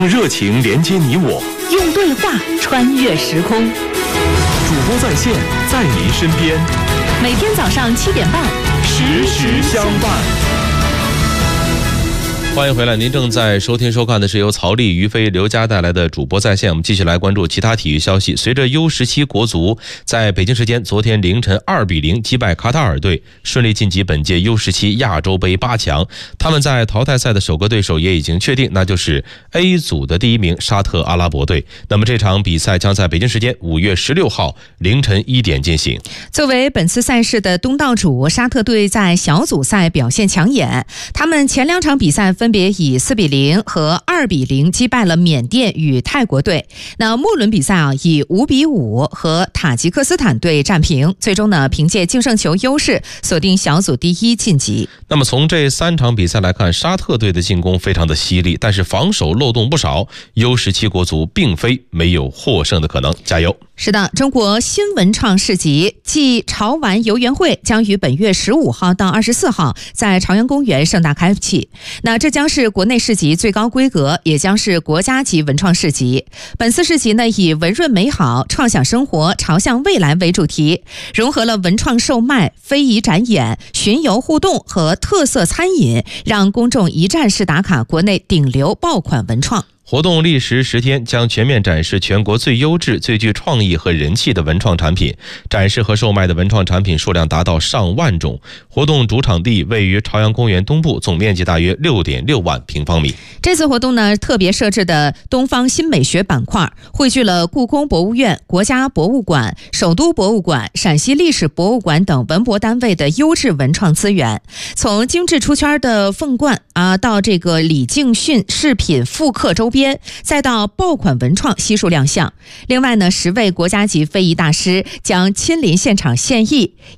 热情连接你我， 用对话穿越时空。 主播在线，在您身边。 每天早上7点半， 时时相伴。 欢迎回来，您正在收听收看的是由曹丽、于飞、刘佳带来的主播在线。我们继续来关注其他体育消息。随着 U17 国足在北京时间昨天凌晨2比0击败卡塔尔队，顺利晋级本届 U17 亚洲杯8强。他们在淘汰赛的首个对手也已经确定，那就是 A 组的第1名沙特阿拉伯队。那么这场比赛将在北京时间5月16号凌晨1点进行。 作为本次赛事的东道主，沙特队在小组赛表现抢眼，他们前2场比赛分别以4比0和2比0击败了缅甸与泰国队。那末轮比赛以5比5和塔吉克斯坦队战平，最终呢凭借净胜球优势锁定小组第1晋级。 那么从这3场比赛来看，沙特队的进攻非常的犀利，但是防守漏洞不少。U17 国足并非没有获胜的可能，加油！ 是的，中国新文创市集暨潮玩游园会将于本月15号到24号在朝阳公园盛大开启。那这将是国内市集最高规格，也将是国家级文创市集。本次市集呢，以文润美好、创想生活、朝向未来为主题，融合了文创售卖、非遗展演、巡游互动和特色餐饮，让公众一站式打卡国内顶流爆款文创。 活动历时10天，将全面展示全国最优质、最具创意和人气的文创产品。展示和售卖的文创产品数量达到上万种。活动主场地位于朝阳公园东部，总面积大约6.6万平方米。 这次活动呢，特别设置的东方新美学板块，汇聚了故宫博物院、国家博物馆、首都博物馆、陕西历史博物馆等文博单位的优质文创资源。从精致出圈的凤冠到这个李敬训饰品复刻周边，再到爆款文创悉数亮相。另外呢，10位国家级非遗大师将亲临现场献艺，